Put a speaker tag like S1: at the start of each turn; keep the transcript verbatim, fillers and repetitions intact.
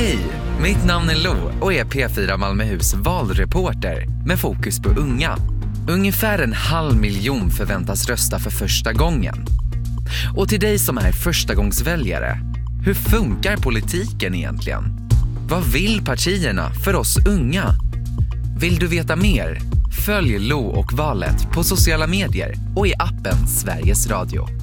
S1: Hej, mitt namn är Lo och är P fyra Malmöhus valreporter med fokus på unga. Ungefär en halv miljon förväntas rösta för första gången. Och till dig som är förstagångsväljare, hur funkar politiken egentligen? Vad vill partierna för oss unga? Vill du veta mer? Följ Lo och valet på sociala medier och i appen Sveriges Radio.